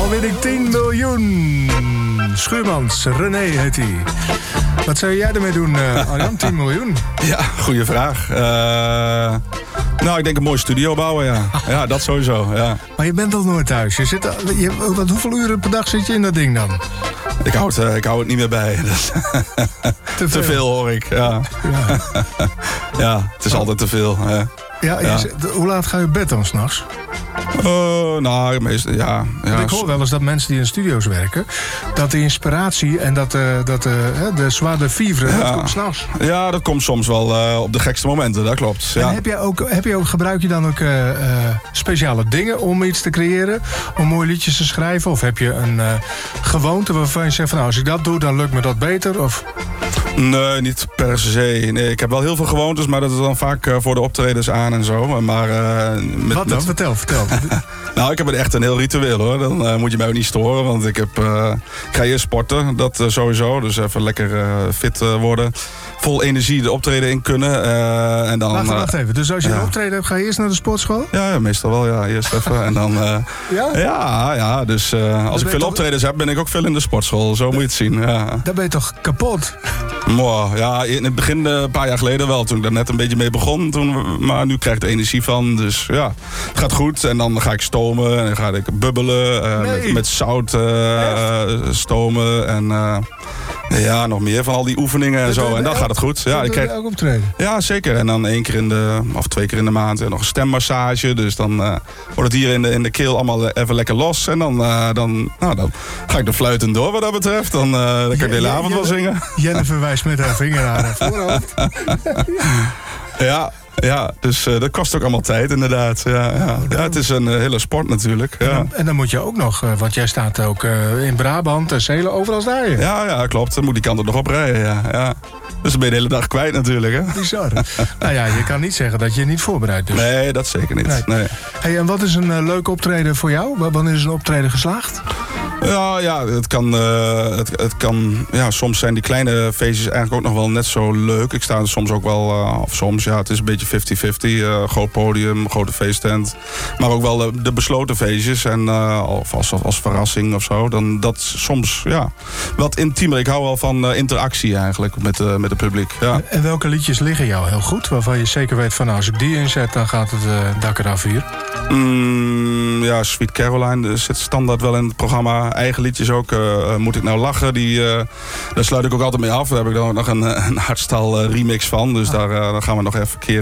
Dan win ik 10 miljoen. Schuurmans, René heet hij. Wat zou jij ermee doen, Arjan? 10 miljoen? Ja, goede vraag. Nou, ik denk een mooie studio bouwen, ja. Ja, dat sowieso, ja. Maar je bent al nooit thuis. Hoeveel uren per dag zit je in dat ding dan? Ik hou het niet meer bij. Dus te veel hoor ik, ja. Ja, het is altijd te veel. Hoe laat ga je op bed dan s'nachts? Nou, meestal, ja. Ik hoor wel eens dat mensen die in studio's werken, dat de inspiratie en de zware vivre, dat komt s'nachts. Ja, dat komt soms wel op de gekste momenten, dat klopt. Ja. En gebruik je dan ook speciale dingen om iets te creëren? Om mooie liedjes te schrijven? Of heb je een gewoonte waarvan je zegt van, nou, als ik dat doe, dan lukt me dat beter? Of... Nee, niet per se. Nee, ik heb wel heel veel gewoontes, maar dat is dan vaak voor de optredens aan en zo. Maar, Wat dan? Vertel. Nou, ik heb echt een heel ritueel hoor. Dan moet je mij ook niet storen, want ik ga eerst sporten, dat sowieso. Dus even lekker fit worden. Vol energie de optreden in kunnen. En dan, wacht even. Dus als je een optreden hebt, ga je eerst naar de sportschool? Ja, meestal wel. Ja, eerst even. En dan... Ja, dus als ik veel optredens heb, ben ik ook veel in de sportschool. Zo moet je het zien. Ja. Dan ben je toch kapot? Ja, in het begin, een paar jaar geleden wel. Toen ik daar net een beetje mee begon. Maar nu krijg ik er energie van. Dus ja, het gaat goed. En dan ga ik stomen. En dan ga ik bubbelen. Met zout stomen. En ja, nog meer van al die oefeningen en zo. En dan gaat het goed. Ja, ik krijg ook optreden. Ja, zeker. En dan 1 keer of 2 keer in de maand. En nog een stemmassage. Dus dan wordt het hier in de keel allemaal even lekker los. En dan ga ik de fluitend door wat dat betreft. Dan kan ik de hele avond wel zingen. Jennifer wijst met haar vinger naar haar voorhoofd. Ja, dus dat kost ook allemaal tijd inderdaad. Ja, het is een hele sport natuurlijk. Ja. En dan moet je ook nog, want jij staat ook in Brabant en Zeeland, overal sta je. Ja, klopt. Dan moet die kant er nog op rijden. Ja. Dus dan ben je de hele dag kwijt natuurlijk. Hè? Bizar. Nou ja, je kan niet zeggen dat je niet voorbereidt dus. Nee, dat zeker niet. Nee. Hey, en wat is een leuk optreden voor jou? Wanneer is een optreden geslaagd? Ja, het kan. Ja, soms zijn die kleine feestjes eigenlijk ook nog wel net zo leuk. Ik sta er soms ook wel, of soms, ja, het is een beetje 50-50. Groot podium, grote feesttent. Maar ook wel de besloten feestjes. En of als verrassing of zo. Dan dat soms, ja, wat intiemer. Ik hou wel van interactie eigenlijk met het publiek. Ja. En welke liedjes liggen jou heel goed? Waarvan je zeker weet van, nou, als ik die inzet, dan gaat het dak eraf hier. Ja, Sweet Caroline zit standaard wel in het programma. Eigen liedjes ook. Moet ik nou lachen? Daar sluit ik ook altijd mee af. Daar heb ik dan ook nog een hardstyle remix van. Dus daar gaan we nog even een keer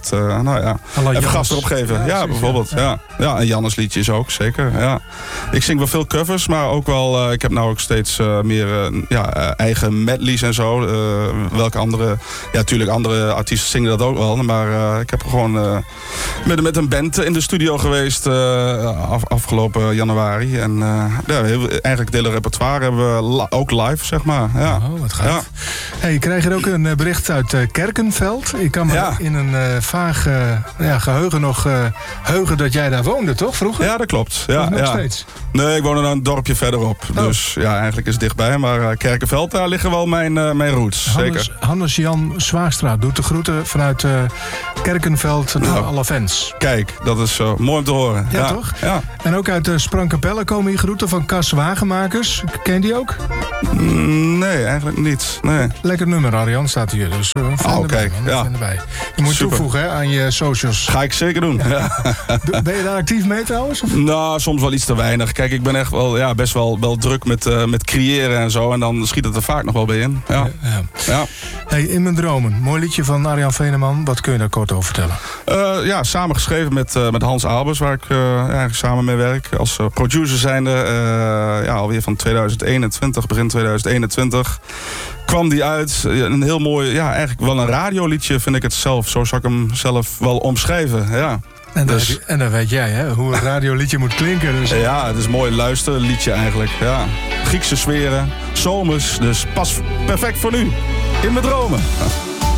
even gas erop geven. Ja, bijvoorbeeld. Ja, en Jannes liedjes ook, zeker. Ja. Ik zing wel veel covers, maar ook wel... ik heb nou ook steeds meer eigen medleys en zo. Welke andere... Ja, natuurlijk, andere artiesten zingen dat ook wel. Maar ik heb gewoon met een band in de studio geweest afgelopen januari. En eigenlijk het hele repertoire hebben we ook live, zeg maar. Ja. Oh, wat gaaf. Ja. Hey, ik krijg hier ook een bericht uit Kerkenveld. Ik kan me in een vaag geheugen nog heugen dat jij daar woonde, toch, vroeger? Ja, dat klopt. Ja, nog steeds? Nee, ik woon er een dorpje verderop. Oh. Dus ja, eigenlijk is het dichtbij. Maar Kerkenveld, daar liggen wel mijn roots. Zeker. Hannes-Jan Zwaagstra doet de groeten vanuit Kerkenveld naar alle fans. Kijk, dat is mooi om te horen. Ja, toch? Ja. En ook uit Sprangkapelle komen hier groeten van Cas Wagenmakers. Ken je die ook? Nee, eigenlijk niet. Nee. Lekker nummer, Arjan, staat hier. Dus kijk. Je moet toevoegen, hè, aan je socials. Ga ik zeker doen. Ja. Ben je daar actief mee trouwens? Of? Nou, soms wel iets te weinig. Kijk, ik ben echt wel, best wel druk met creëren en zo. En dan schiet het er vaak nog wel bij in. Ja. Hey, In Mijn Dromen. Mooi liedje van Arjan Veneman. Wat kun je daar kort over vertellen? Samen geschreven met Hans Albers, waar ik eigenlijk samen mee werk. Als producer zijnde. Alweer van 2021, begin 2021. Kwam die uit. Een heel mooi, eigenlijk wel een radioliedje vind ik het zelf. Zo zou ik hem zelf wel omschrijven, ja. En dan weet jij, hè, hoe een radioliedje moet klinken. Dus... Ja, het is een mooi luisterliedje eigenlijk. Ja. Griekse sferen, zomers, dus pas perfect voor nu. In Mijn Dromen.